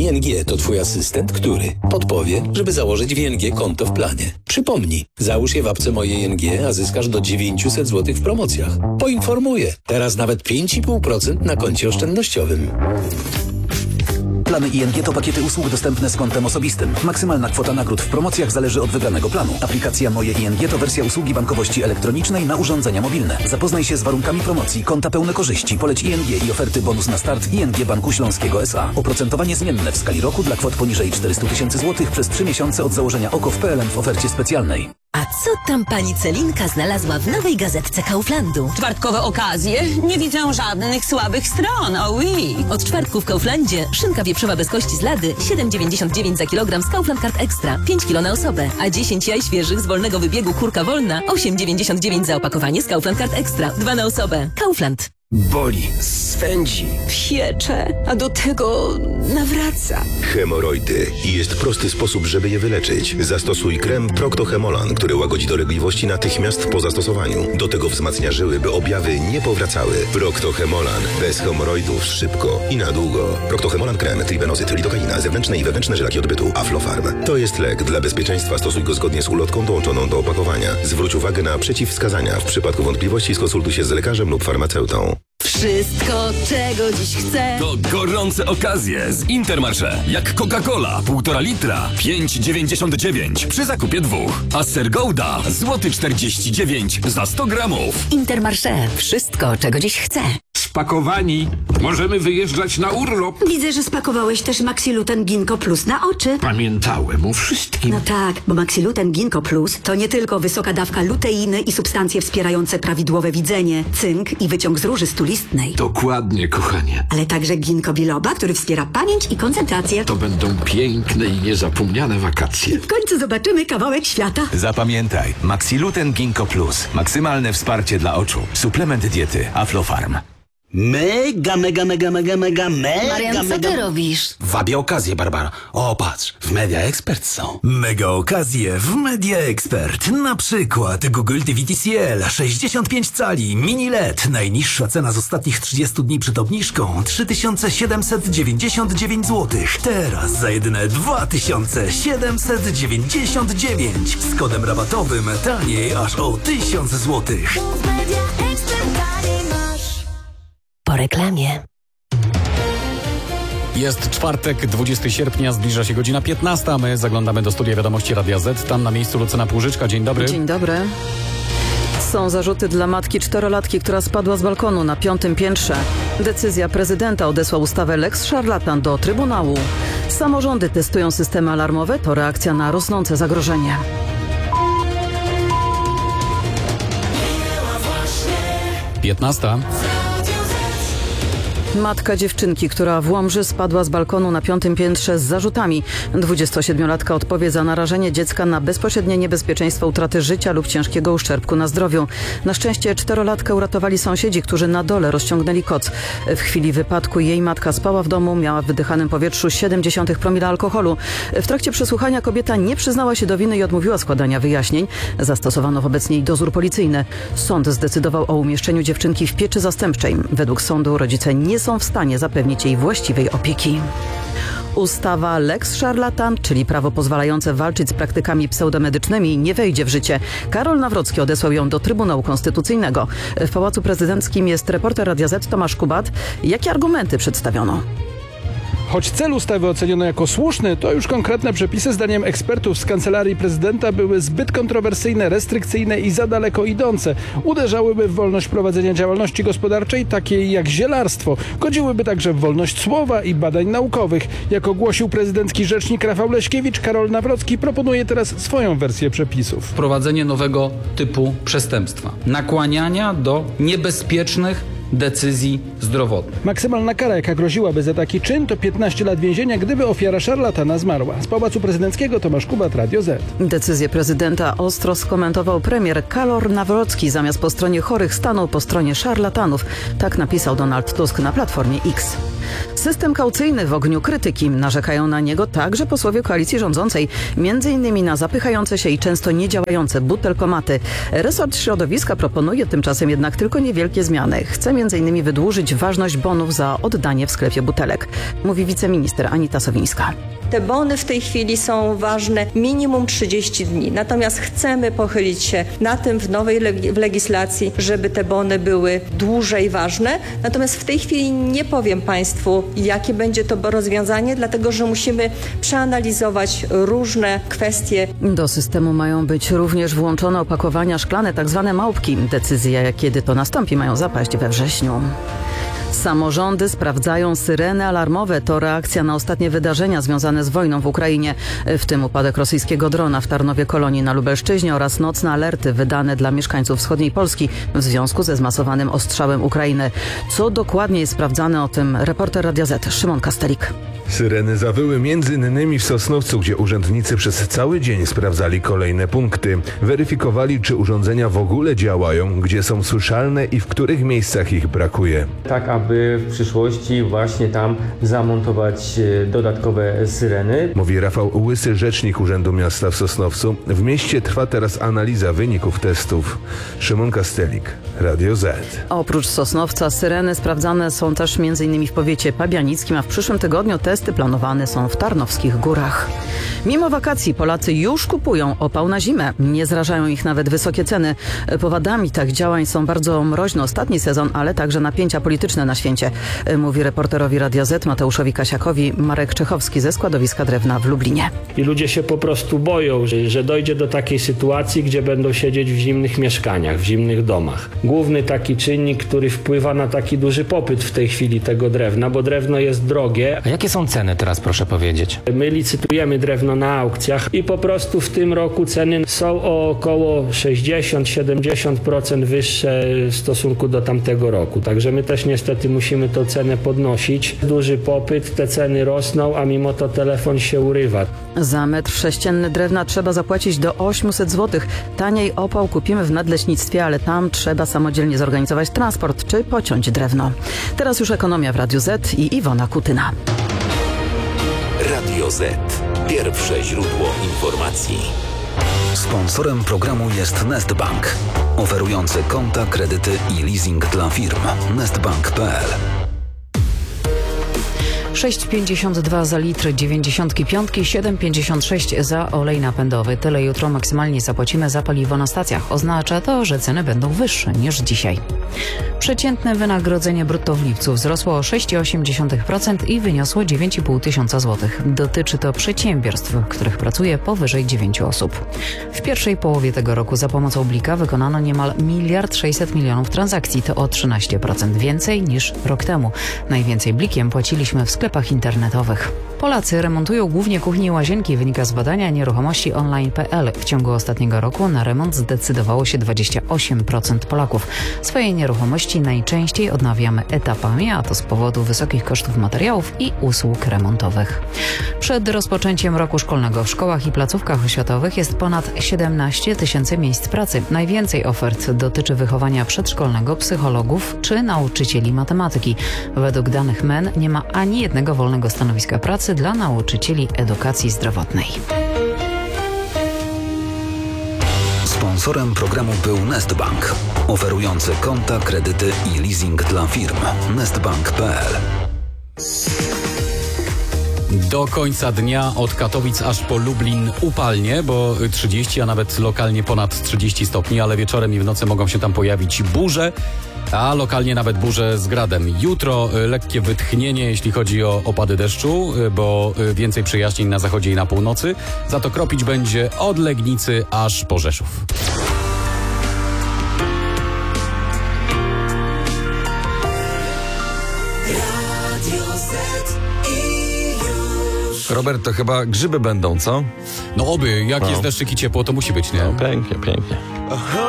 ING to twój asystent, który podpowie, żeby założyć w ING konto w planie. Przypomnij, załóż je w apce Moje ING, a zyskasz do 900 zł w promocjach. Poinformuję, teraz nawet 5,5% na koncie oszczędnościowym. Plany ING to pakiety usług dostępne z kontem osobistym. Maksymalna kwota nagród w promocjach zależy od wybranego planu. Aplikacja Moje ING to wersja usługi bankowości elektronicznej na urządzenia mobilne. Zapoznaj się z warunkami promocji, konta pełne korzyści, poleć ING i oferty bonus na start ING Banku Śląskiego S.A. Oprocentowanie zmienne w skali roku dla kwot poniżej 400 000 złotych przez 3 miesiące od założenia OKO w PLN w ofercie specjalnej. A co tam pani Celinka znalazła w nowej gazetce Kauflandu? Czwartkowe okazje? Nie widzę żadnych słabych stron, oui. Od czwartku w Kauflandzie szynka wieprzowa bez kości z lady 7,99 za kilogram z Kaufland Card Extra, 5 kg na osobę, a 10 jaj świeżych z wolnego wybiegu kurka wolna 8,99 za opakowanie z Kaufland Card Extra, 2 na osobę. Kaufland. Boli, swędzi, Piecze, a do tego nawraca. Hemoroidy. I jest prosty sposób, żeby je wyleczyć. Zastosuj krem Procto-Hemolan, który łagodzi dolegliwości natychmiast po zastosowaniu. Do tego wzmacnia żyły, by objawy nie powracały. Procto-Hemolan. Bez hemoroidów szybko i na długo. Procto-Hemolan krem, tribenozyt, lidokaina, zewnętrzne i wewnętrzne żylaki odbytu, Aflofarm. To jest lek. Dla bezpieczeństwa stosuj go zgodnie z ulotką dołączoną do opakowania. Zwróć uwagę na przeciwwskazania. W przypadku wątpliwości skonsultuj się z lekarzem lub farmaceutą. Wszystko, czego dziś chcę. To gorące okazje z Intermarché. Jak Coca-Cola, 1,5 litra, 5,99 przy zakupie 2. A ser Gouda, złoty 49 za 100 gramów. Intermarché. Wszystko, czego dziś chcę. Spakowani. Możemy wyjeżdżać na urlop. Widzę, że spakowałeś też Maxiluten Ginkgo Plus na oczy. Pamiętałem o wszystkim. No tak, bo Maxiluten Ginkgo Plus to nie tylko wysoka dawka luteiny i substancje wspierające prawidłowe widzenie, cynk i wyciąg z róży stulistnej. Dokładnie, kochanie. Ale także ginkgo biloba, który wspiera pamięć i koncentrację. To będą piękne i niezapomniane wakacje. W końcu zobaczymy kawałek świata. Zapamiętaj, Maxiluten Ginkgo Plus. Maksymalne wsparcie dla oczu. Suplement diety Aflofarm. Mega. Marian, co ty robisz? Wabię okazję, Barbara. O, patrz, w Media Expert są. Mega okazje w Media Expert. Na przykład Google TV TCL 65 cali, mini LED. Najniższa cena z ostatnich 30 dni przed obniżką 3799 zł. Teraz za jedyne 2799. Z kodem rabatowym taniej aż o 1000 zł. Po reklamie. Jest czwartek, 20 sierpnia, zbliża się godzina 15, a my zaglądamy do studia Wiadomości Radia Z. Tam na miejscu Lucyna Płużyczka. Dzień dobry. Dzień dobry. Są zarzuty dla matki 4-latki, która spadła z balkonu na 5. piętrze. Decyzja prezydenta odesła ustawę Lex Szarlatan do Trybunału. Samorządy testują systemy alarmowe. To reakcja na rosnące zagrożenie. Piętnasta. Matka dziewczynki, która w Łomży spadła z balkonu na 5. piętrze z zarzutami. 27-latka odpowie za narażenie dziecka na bezpośrednie niebezpieczeństwo utraty życia lub ciężkiego uszczerbku na zdrowiu. Na szczęście 4-latkę uratowali sąsiedzi, którzy na dole rozciągnęli koc. W chwili wypadku jej matka spała w domu, miała w wydychanym powietrzu 0,7 promila alkoholu. W trakcie przesłuchania kobieta nie przyznała się do winy i odmówiła składania wyjaśnień. Zastosowano wobec niej dozór policyjny. Sąd zdecydował o umieszczeniu dziewczynki w pieczy zastępczej. Według sądu rodzice nie są w stanie zapewnić jej właściwej opieki. Ustawa Lex Szarlatan, czyli prawo pozwalające walczyć z praktykami pseudomedycznymi, nie wejdzie w życie. Karol Nawrocki odesłał ją do Trybunału Konstytucyjnego. W Pałacu Prezydenckim jest reporter Radia Z Tomasz Kubat. Jakie argumenty przedstawiono? Choć cel ustawy oceniono jako słuszny, to już konkretne przepisy zdaniem ekspertów z Kancelarii Prezydenta były zbyt kontrowersyjne, restrykcyjne i za daleko idące. Uderzałyby w wolność prowadzenia działalności gospodarczej, takiej jak zielarstwo. Godziłyby także w wolność słowa i badań naukowych. Jak ogłosił prezydencki rzecznik Rafał Leśkiewicz, Karol Nawrocki proponuje teraz swoją wersję przepisów. Wprowadzenie nowego typu przestępstwa. Nakłaniania do niebezpiecznych decyzji zdrowotnych. Maksymalna kara, jaka groziłaby za taki czyn, to 15 lat więzienia, gdyby ofiara szarlatana zmarła. Z Pałacu Prezydenckiego Tomasz Kubat, Radio Z. Decyzję prezydenta ostro skomentował premier Karol Nawrocki. Zamiast po stronie chorych stanął po stronie szarlatanów. Tak napisał Donald Tusk na Platformie X. System kaucyjny w ogniu krytyki. Narzekają na niego także posłowie koalicji rządzącej, m.in. na zapychające się i często niedziałające butelkomaty. Resort środowiska proponuje tymczasem jednak tylko niewielkie zmiany. Chce m.in. wydłużyć ważność bonów za oddanie w sklepie butelek, mówi wiceminister Anita Sowińska. Te bony w tej chwili są ważne minimum 30 dni. Natomiast chcemy pochylić się na tym w nowej legislacji, żeby te bony były dłużej ważne. Natomiast w tej chwili nie powiem Państwu, jakie będzie to rozwiązanie, dlatego że musimy przeanalizować różne kwestie. Do systemu mają być również włączone opakowania szklane, tak zwane małpki. Decyzja, kiedy to nastąpi, mają zapaść we wrześniu. Samorządy sprawdzają syreny alarmowe. To reakcja na ostatnie wydarzenia związane z wojną w Ukrainie, w tym upadek rosyjskiego drona w Tarnowie Kolonii na Lubelszczyźnie oraz nocne alerty wydane dla mieszkańców wschodniej Polski w związku ze zmasowanym ostrzałem Ukrainy. Co dokładnie jest sprawdzane, o tym reporter Radia Z Szymon Kastelik. Syreny zawyły m.in. w Sosnowcu, gdzie urzędnicy przez cały dzień sprawdzali kolejne punkty. Weryfikowali, czy urządzenia w ogóle działają, gdzie są słyszalne i w których miejscach ich brakuje. Tak, aby w przyszłości właśnie tam zamontować dodatkowe syreny. Mówi Rafał Łysy, rzecznik Urzędu Miasta w Sosnowcu. W mieście trwa teraz analiza wyników testów. Szymon Kastelik, Radio Z. Oprócz Sosnowca syreny sprawdzane są też m.in. w powiecie pabianickim, a w przyszłym tygodniu testy planowane są w Tarnowskich Górach. Mimo wakacji Polacy już kupują opał na zimę. Nie zrażają ich nawet wysokie ceny. Powodami tak działań są bardzo mroźny ostatni sezon, ale także napięcia polityczne na święcie, mówi reporterowi Radia Z Mateuszowi Kasiakowi Marek Czechowski ze składowiska drewna w Lublinie. I ludzie się po prostu boją, że dojdzie do takiej sytuacji, gdzie będą siedzieć w zimnych mieszkaniach, w zimnych domach. Główny taki czynnik, który wpływa na taki duży popyt w tej chwili tego drewna, bo drewno jest drogie. A jakie są ceny teraz, proszę powiedzieć? My licytujemy drewno na aukcjach i po prostu w tym roku ceny są o około 60-70% wyższe w stosunku do tamtego roku. Także my też niestety musimy tę cenę podnosić. Duży popyt, te ceny rosną, a mimo to telefon się urywa. Za metr sześcienny drewna trzeba zapłacić do 800 zł. Taniej opał kupimy w nadleśnictwie, ale tam trzeba samodzielnie zorganizować transport czy pociąć drewno. Teraz już ekonomia w Radiu Z i Iwona Kutyna. Radio Z. Pierwsze źródło informacji. Sponsorem programu jest Nestbank, oferujący konta, kredyty i leasing dla firm. Nestbank.pl. 6,52 za litr 95, 7,56 za olej napędowy. Tyle jutro maksymalnie zapłacimy za paliwo na stacjach. Oznacza to, że ceny będą wyższe niż dzisiaj. Przeciętne wynagrodzenie brutto w lipcu wzrosło o 6,8% i wyniosło 9,5 tysiąca złotych. Dotyczy to przedsiębiorstw, w których pracuje powyżej 9 osób. W pierwszej połowie tego roku za pomocą Blika wykonano niemal 1,6 mld transakcji. To o 13% więcej niż rok temu. Najwięcej Blikiem płaciliśmy w sklepach internetowych. Polacy remontują głównie kuchnie i łazienki, wynika z badania nieruchomości online.pl. W ciągu ostatniego roku na remont zdecydowało się 28% Polaków. Swoje nieruchomości najczęściej odnawiamy etapami, a to z powodu wysokich kosztów materiałów i usług remontowych. Przed rozpoczęciem roku szkolnego w szkołach i placówkach oświatowych jest ponad 17 tysięcy miejsc pracy. Najwięcej ofert dotyczy wychowania przedszkolnego, psychologów czy nauczycieli matematyki. Według danych MEN nie ma ani jednego wolnego stanowiska pracy dla nauczycieli edukacji zdrowotnej. Sponsorem programu był Nestbank, oferujący konta, kredyty i leasing dla firm. Nestbank.pl. Do końca dnia od Katowic aż po Lublin upalnie, bo 30, a nawet lokalnie ponad 30 stopni, ale wieczorem i w nocy mogą się tam pojawić burze, a lokalnie nawet burze z gradem. Jutro lekkie wytchnienie, jeśli chodzi o opady deszczu, bo więcej przejaśnień na zachodzie i na północy. Za to kropić będzie od Legnicy aż po Rzeszów. Robert, to chyba grzyby będą, co? No oby, jak jest deszczyk i ciepło, to musi być, nie? No, pięknie, pięknie.